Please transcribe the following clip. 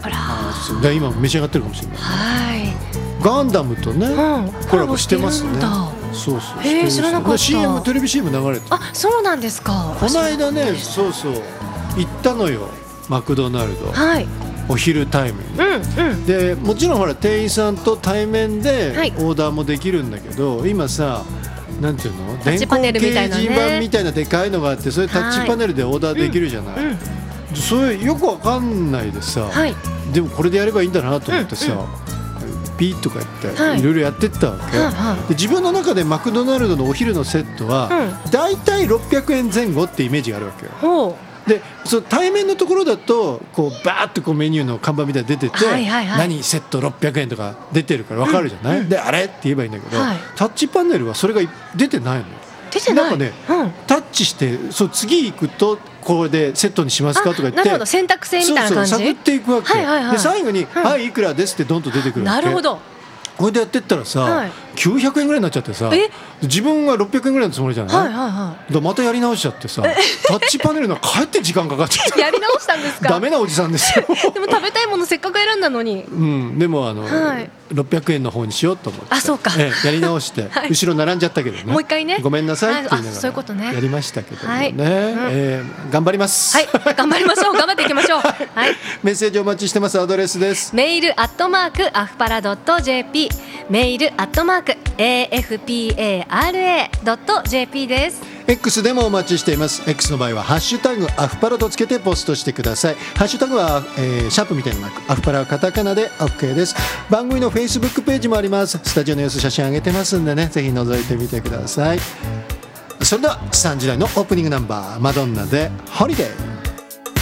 あらそうで今召し上がってるかもしれない、 はいガンダムとね、コラボしてますね。 コラボそうそうへー知らなかった。 CM テレビ CM 流れてる。 あ、そうなんですか。 この間ね、そうそう行ったのよ、マクドナルド、 はい、 お昼タイムに、でもちろんほら店員さんと対面ではいオーダーもできるんだけど、今さなんていうの、 タッチパネルみたいなね電光掲示板みたいなでかいのがあって、それタッチパネルでオーダーできるじゃない、それよくわかんないでさ、 はい、 でもこれでやればいいんだなと思ってさ、ピーとか言っていろいろやってったわけ、で自分の中でマクドナルドのお昼のセットはだいたい600円前後ってイメージがあるわけよ。 ほうでその対面のところだとこうバーッとこうメニューの看板みたいに出てて、何セット600円とか出てるから分かるじゃない、であれって言えばいいんだけど、タッチパネルはそれが出てないのよ。 出てない。 なんかね、タッチしてそう次行くとこれでセットにしますかとか言って、 なるほど、選択制みたいな感じ。 そうそう探っていくわけ、で最後に、はいいくらですってドンと出てくるわけ。 なるほど。 これでやってったらさ、900円ぐらいになっちゃってさ、自分が600円ぐらいのつもりじゃない、だからまたやり直しちゃってさ、タッチパネルの帰って時間かかっちゃってやり直したんですか。 ダメなおじさんですよでも食べたいものせっかく選んだのに、 でも600円の方にしようと思って、 あ、そうか、 やり直して後ろ並んじゃったけどね、 もう一回ね、 ごめんなさいって言いながそういうことね、 らやりましたけどもね、頑張ります。 はい、頑張りましょう。頑張っていきましょう。はい、 メッセージお待ちしてます。アドレスです。 メールアフパラ .jp、 メールAFPARA.jp です。 X でもお待ちしています。 X の場合はハッシュタグアフパラとつけてポストしてください。ハッシュタグは、シャープみたいなマーク、アフパラはカタカナで OK です。番組の Facebook ページもあります。スタジオの様子写真上げてますんでね、ぜひ覗いてみてください。それでは3時台のオープニングナンバー、マドンナでホリデー。